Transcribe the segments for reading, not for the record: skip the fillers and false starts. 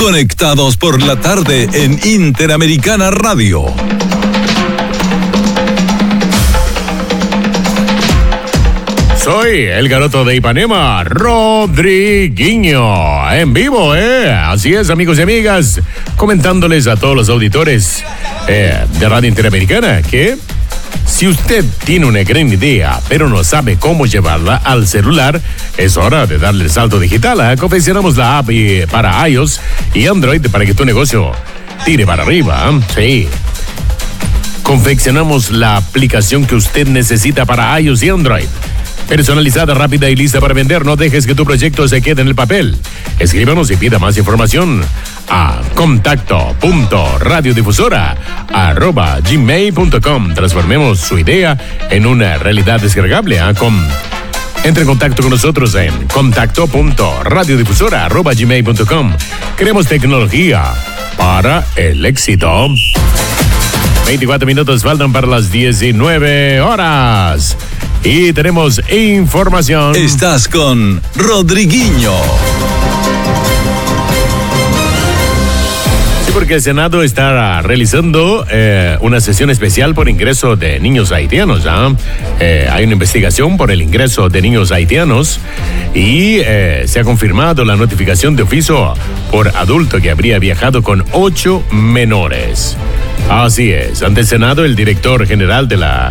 Conectados por la tarde en Interamericana Radio. Soy el garoto de Ipanema, Rodriguinho, en vivo, Así es, amigos y amigas, comentándoles a todos los auditores de Radio Interamericana que si usted tiene una gran idea, pero no sabe cómo llevarla al celular, es hora de darle el salto digital. Confeccionamos la app para iOS y Android para que tu negocio tire para arriba. Sí. Confeccionamos la aplicación que usted necesita para iOS y Android. Personalizada, rápida y lista para vender. No dejes que tu proyecto se quede en el papel. Escríbanos y pida más información a contacto.radiodifusora@gmail.com. Transformemos su idea en una realidad descargable. Entre en contacto con nosotros en contacto.radiodifusora@gmail.com. Queremos tecnología para el éxito. 24 minutos faltan para las 19 horas. Y tenemos información. Estás con Rodriguinho. Sí, porque el Senado está realizando una sesión especial por ingreso de niños haitianos. Hay una investigación por el ingreso de niños haitianos y se ha confirmado la notificación de oficio por adulto que habría viajado con 8 menores. Así es. Ante el Senado, el director general de la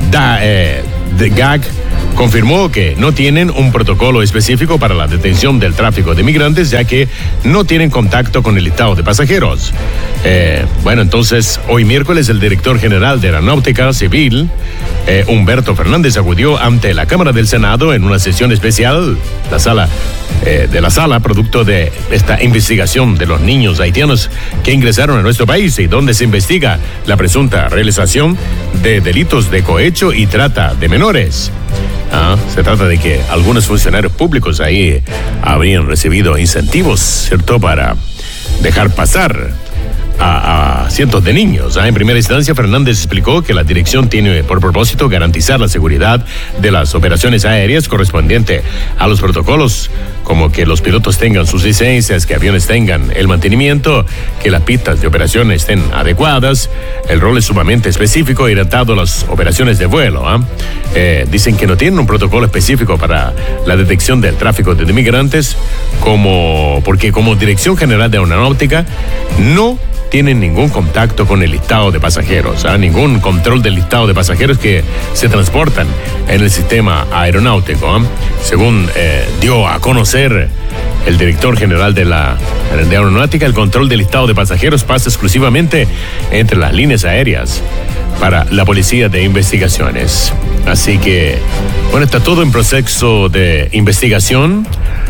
GAC confirmó que no tienen un protocolo específico para la detención del tráfico de migrantes, ya que no tienen contacto con el listado de pasajeros. Entonces, hoy miércoles, el director general de Aeronáutica Civil, Humberto Fernández, acudió ante la Cámara del Senado en una sesión especial, la sala producto de esta investigación de los niños haitianos que ingresaron a nuestro país y donde se investiga la presunta realización de delitos de cohecho y trata de menores. Se trata de que algunos funcionarios públicos ahí habrían recibido incentivos, ¿cierto?, para dejar pasar a cientos de niños. En primera instancia, Fernández explicó que la dirección tiene por propósito garantizar la seguridad de las operaciones aéreas correspondiente a los protocolos, como que los pilotos tengan sus licencias, que aviones tengan el mantenimiento, que las pistas de operación estén adecuadas. El rol es sumamente específico y adaptado a las operaciones de vuelo. Dicen que no tienen un protocolo específico para la detección del tráfico de inmigrantes, porque como Dirección General de Aeronáutica no tienen ningún contacto con el listado de pasajeros, ningún control del listado de pasajeros que se transportan en el sistema aeronáutico. Según dio a conocer el director general de Aeronáutica, el control del listado de pasajeros pasa exclusivamente entre las líneas aéreas para la Policía de Investigaciones. Así que, está todo en proceso de investigación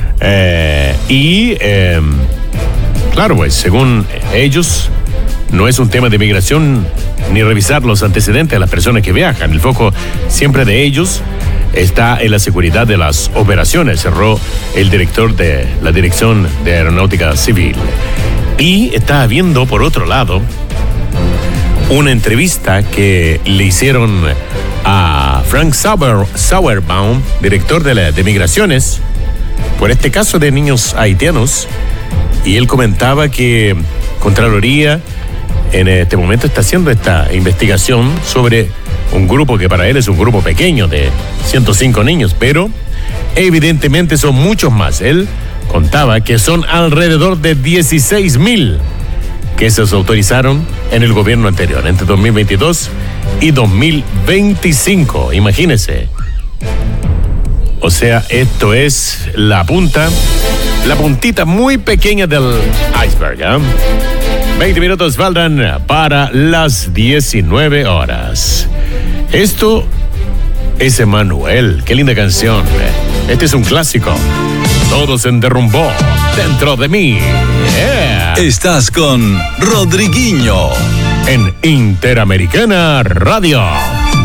claro, pues, según ellos, no es un tema de migración ni revisar los antecedentes de las personas que viajan. El foco siempre de ellos está en la seguridad de las operaciones, cerró el director de la Dirección de Aeronáutica Civil. Y está habiendo, por otro lado, una entrevista que le hicieron a Frank Sauerbaum, director de Migraciones, por este caso de niños haitianos. Y él comentaba que Contraloría en este momento está haciendo esta investigación sobre un grupo que para él es un grupo pequeño de 105 niños, pero evidentemente son muchos más. Él contaba que son alrededor de 16,000 que se autorizaron en el gobierno anterior, entre 2022 y 2025. Imagínense. O sea, esto es la puntita muy pequeña del iceberg. 20 minutos faltan para las 19 horas. Esto es Emanuel. Qué linda canción. Este es un clásico. Todo se derrumbó dentro de mí. Estás con Rodriguinho en Interamericana Radio.